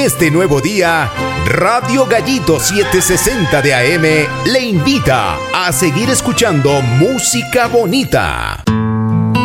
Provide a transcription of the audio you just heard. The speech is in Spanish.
este nuevo día, Radio Gallito 760 de AM le invita a seguir escuchando música bonita.